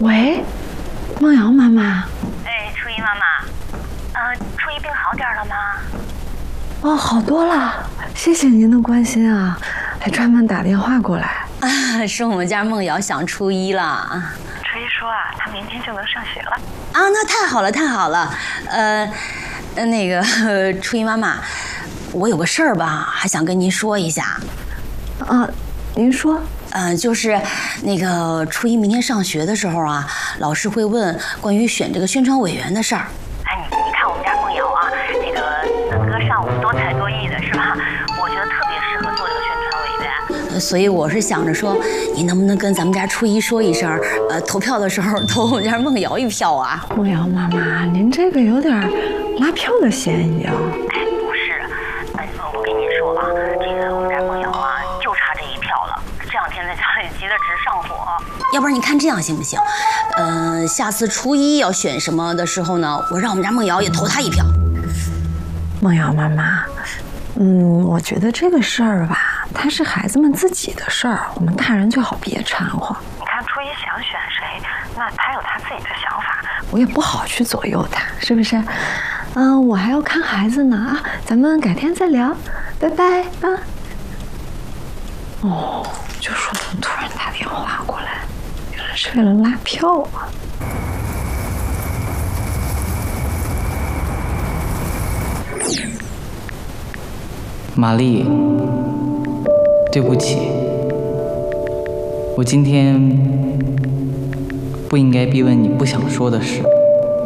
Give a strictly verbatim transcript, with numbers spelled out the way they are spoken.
喂，梦瑶妈妈。 哎，初一妈妈，呃，初一病好点了吗？ 哦，好多了，谢谢您的关心啊，还专门打电话过来。 啊，是我们家梦瑶想初一了。 初一说啊，她明天就能上学了。 啊，那太好了，太好了。呃，那个呃初一妈妈，我有个事儿吧，还想跟您说一下。 啊，您说。 嗯、呃，就是那个初一明天上学的时候啊，老师会问关于选这个宣传委员的事儿。 哎，你你看我们家梦瑶啊，这个能歌善舞，多才多艺的是吧？我觉得特别适合做这个宣传委员。 呃所以我是想着说，你能不能跟咱们家初一说一声，呃，投票的时候投我们家梦瑶一票啊？ 梦瑶妈妈，您这个有点拉票的嫌疑啊。 哎，不是，哎，我跟您说啊，这个我们家梦瑶啊，就差这一票了。这两天在家里急得直上火。 要不然你看这样行不行？嗯、呃，下次初一要选什么的时候呢，我让我们家梦瑶也投他一票。 梦瑶妈妈，嗯，我觉得这个事儿吧，它是孩子们自己的事儿，我们大人最好别掺和。 你看初一想选谁，那他有他自己的想法， 我也不好去左右他，是不是？嗯，我还要看孩子呢啊，咱们改天再聊，拜拜啊。哦，就说怎么突然打电话过来，原来是为了拉票啊。 玛丽，对不起，我今天不应该逼问你不想说的事。